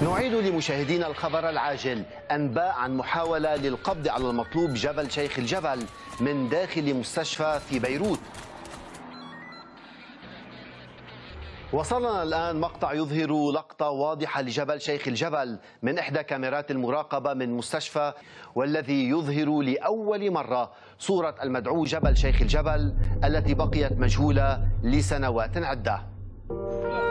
نعيد لمشاهدينا الخبر العاجل. أنباء عن محاولة للقبض على المطلوب جبل شيخ الجبل من داخل مستشفى في بيروت. وصلنا الآن مقطع يظهر لقطة واضحة لجبل شيخ الجبل من إحدى كاميرات المراقبة من مستشفى، والذي يظهر لأول مرة صورة المدعو جبل شيخ الجبل التي بقيت مجهولة لسنوات عدة.